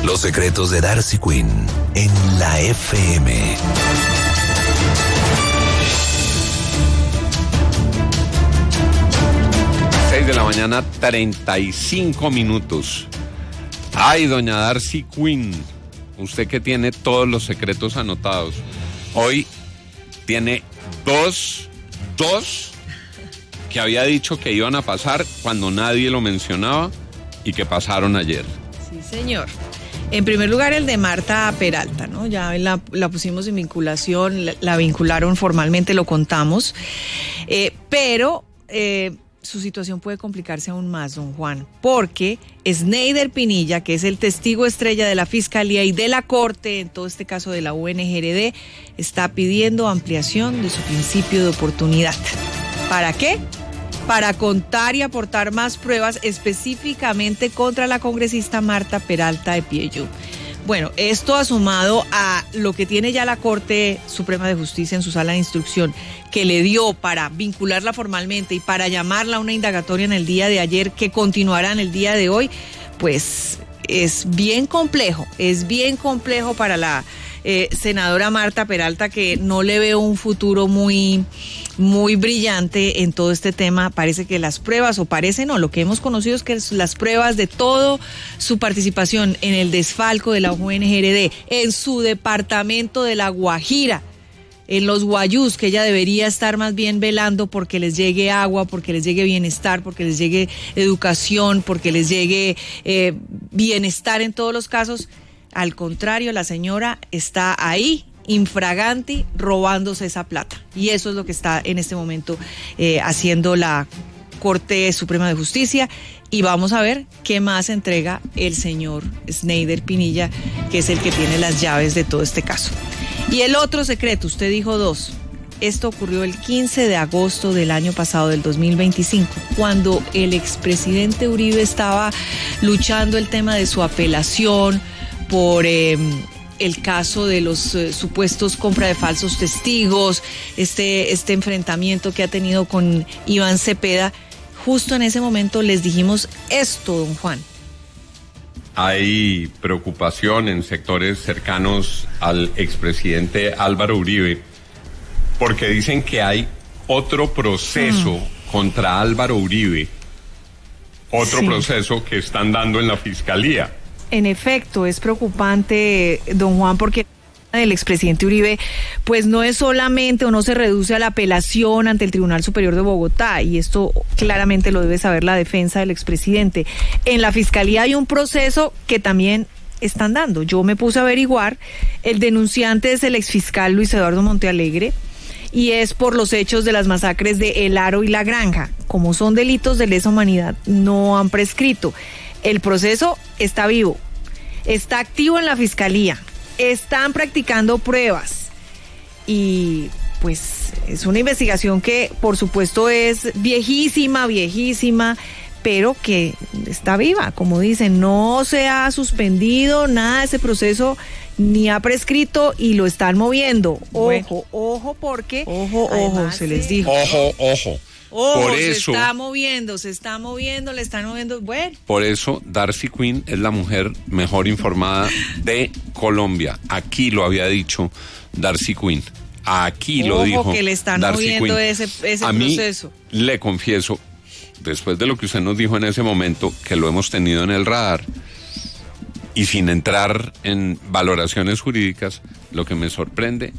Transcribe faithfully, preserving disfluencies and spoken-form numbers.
Los secretos de Darcy Quinn en la F M. seis de la mañana, treinta y cinco minutos. Ay, doña Darcy Quinn, usted que tiene todos los secretos anotados. Hoy tiene dos, dos que había dicho que iban a pasar cuando nadie lo mencionaba y que pasaron ayer. Sí, señor. En primer lugar, el de Marta Peralta, ¿no? Ya la, la pusimos en vinculación, la, la vincularon formalmente, lo contamos. Eh, pero eh, su situación puede complicarse aún más, don Juan, porque Sneider Pinilla, que es el testigo estrella de la Fiscalía y de la Corte en todo este caso de la U N G R D, está pidiendo ampliación de su principio de oportunidad. ¿Para qué? Para contar y aportar más pruebas específicamente contra la congresista Marta Peralta de Piello. Bueno, esto asomado a lo que tiene ya la Corte Suprema de Justicia en su sala de instrucción, que le dio para vincularla formalmente y para llamarla a una indagatoria en el día de ayer, que continuará en el día de hoy, pues es bien complejo, es bien complejo para la eh, senadora Marta Peralta, que no le veo un futuro muy, muy brillante en todo este tema. Parece que las pruebas, o parece no, lo que hemos conocido es que las pruebas de toda su participación en el desfalco de la U N G R D, en su departamento de La Guajira, en los guayús, que ella debería estar más bien velando porque les llegue agua, porque les llegue bienestar, porque les llegue educación, porque les llegue eh, bienestar en todos los casos. Al contrario, la señora está ahí, infraganti, robándose esa plata. Y eso es lo que está en este momento eh, haciendo la Corte Suprema de Justicia. Y vamos a ver qué más entrega el señor Sneider Pinilla, que es el que tiene las llaves de todo este caso. Y el otro secreto, usted dijo dos. Esto ocurrió el quince de agosto del año pasado, del dos mil veinticinco, cuando el expresidente Uribe estaba luchando el tema de su apelación por eh, el caso de los eh, supuestos compra de falsos testigos, este, este enfrentamiento que ha tenido con Iván Cepeda. Justo en ese momento les dijimos esto, don Juan. Hay preocupación en sectores cercanos al expresidente Álvaro Uribe, porque dicen que hay otro proceso mm. contra Álvaro Uribe, otro sí. proceso que están dando en la Fiscalía. En efecto, es preocupante, don Juan, porque el expresidente Uribe, pues no es solamente o no se reduce a la apelación ante el Tribunal Superior de Bogotá, y esto claramente lo debe saber la defensa del expresidente. En la Fiscalía hay un proceso que también están dando. Yo me puse a averiguar, el denunciante es el exfiscal Luis Eduardo Montealegre, y es por los hechos de las masacres de El Aro y La Granja. Como son delitos de lesa humanidad, no han prescrito. El proceso está vivo, está activo en la Fiscalía, están practicando pruebas y pues es una investigación que por supuesto es viejísima, viejísima, pero que está viva, como dicen, no se ha suspendido nada de ese proceso ni ha prescrito y lo están moviendo. Ojo, bueno. ojo porque... Ojo, ojo, se les dijo. Ojo, ojo. Ojo, por se eso, está moviendo, se está moviendo, le están moviendo, bueno. Por eso Darcy Quinn es la mujer mejor informada de Colombia. Aquí lo había dicho Darcy Quinn. Aquí Ojo lo dijo que le están Darcy moviendo Quinn. ese, ese A mí, proceso. Le confieso, después de lo que usted nos dijo en ese momento, que lo hemos tenido en el radar, y sin entrar en valoraciones jurídicas, lo que me sorprende